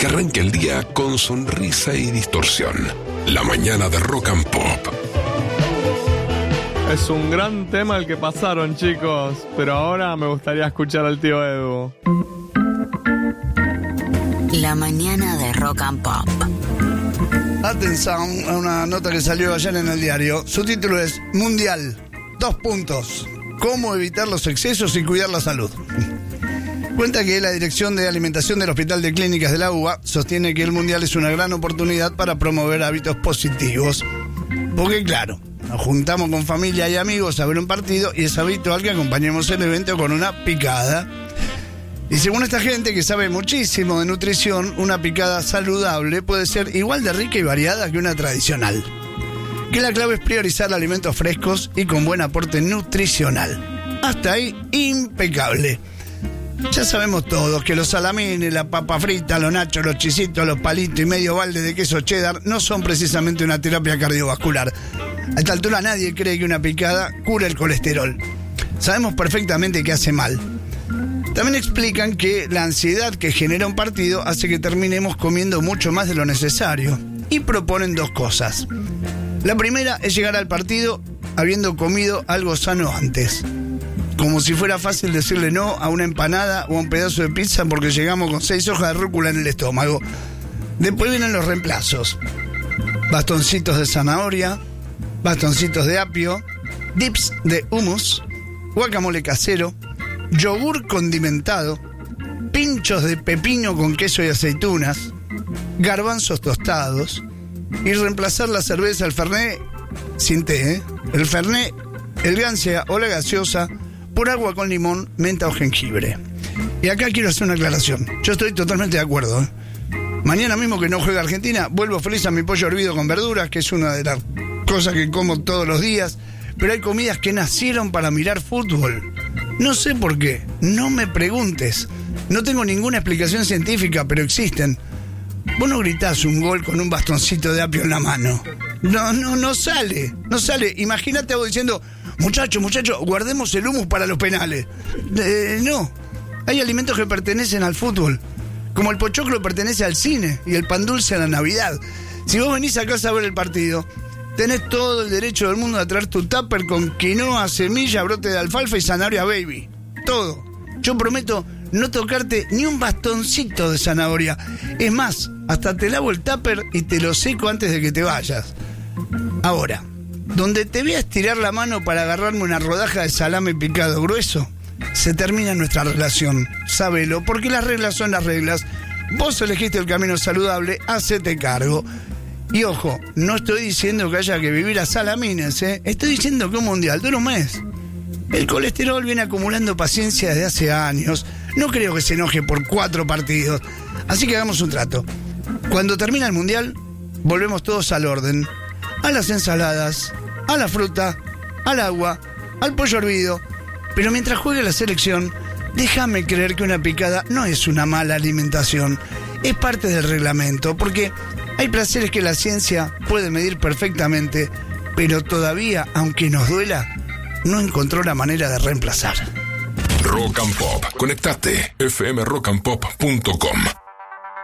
Que arranque el día con sonrisa y distorsión. La mañana de Rock and Pop. Es un gran tema el que pasaron, chicos, pero ahora me gustaría escuchar al tío Edu. La mañana de Rock and Pop. Atención a una nota que salió ayer en el diario. Su título es Mundial, 2 puntos. ¿Cómo evitar los excesos y cuidar la salud? Cuenta que la Dirección de Alimentación del Hospital de Clínicas de la UBA sostiene que el Mundial es una gran oportunidad para promover hábitos positivos. Porque claro, nos juntamos con familia y amigos a ver un partido y es habitual que acompañemos el evento con una picada. Y según esta gente que sabe muchísimo de nutrición, una picada saludable puede ser igual de rica y variada que una tradicional. Que la clave es priorizar alimentos frescos y con buen aporte nutricional. Hasta ahí, impecable. Ya sabemos todos que los salamines, la papa frita, los nachos, los chisitos, los palitos y medio balde de queso cheddar no son precisamente una terapia cardiovascular. A esta altura nadie cree que una picada cura el colesterol. Sabemos perfectamente que hace mal. También explican que la ansiedad que genera un partido hace que terminemos comiendo mucho más de lo necesario. Y proponen 2 cosas. La primera es llegar al partido habiendo comido algo sano antes. Como si fuera fácil decirle no a una empanada o a un pedazo de pizza porque llegamos con 6 hojas de rúcula en el estómago. Después vienen los reemplazos. Bastoncitos de zanahoria, bastoncitos de apio, dips de hummus, guacamole casero, yogur condimentado, pinchos de pepino con queso y aceitunas, garbanzos tostados y reemplazar la cerveza, el fernet, sin té, el fernet, el gancia o la gaseosa por agua con limón, menta o jengibre. Y acá quiero hacer una aclaración. Yo estoy totalmente de acuerdo. Mañana mismo que no juega Argentina, vuelvo feliz a mi pollo hervido con verduras, que es una de las cosas que como todos los días. Pero hay comidas que nacieron para mirar fútbol. No sé por qué, no me preguntes. No tengo ninguna explicación científica, pero existen. Vos no gritás un gol con un bastoncito de apio en la mano. No sale. Imagínate a vos diciendo, muchacho, guardemos el hummus para los penales. No. Hay alimentos que pertenecen al fútbol. Como el pochoclo pertenece al cine y el pan dulce a la Navidad. Si vos venís a casa a ver el partido, tenés todo el derecho del mundo a traer tu tupper con quinoa, semilla, brote de alfalfa y zanahoria baby. Todo. Yo prometo no tocarte ni un bastoncito de zanahoria. Es más, hasta te lavo el tupper y te lo seco antes de que te vayas. Ahora, donde te voy a estirar la mano para agarrarme una rodaja de salame picado grueso, se termina nuestra relación. Sábelo, porque las reglas son las reglas. Vos elegiste el camino saludable, hacete cargo. Y ojo, no estoy diciendo que haya que vivir a salamines, Estoy diciendo que un mundial dura un mes. El colesterol viene acumulando paciencia desde hace años. No creo que se enoje por 4 partidos. Así que hagamos un trato. Cuando termina el mundial, volvemos todos al orden. A las ensaladas, a la fruta, al agua, al pollo hervido. Pero mientras juegue la selección, déjame creer que una picada no es una mala alimentación. Es parte del reglamento, porque hay placeres que la ciencia puede medir perfectamente, pero todavía, aunque nos duela, no encontró la manera de reemplazar. Rock and Pop. Conectate. fmrockandpop.com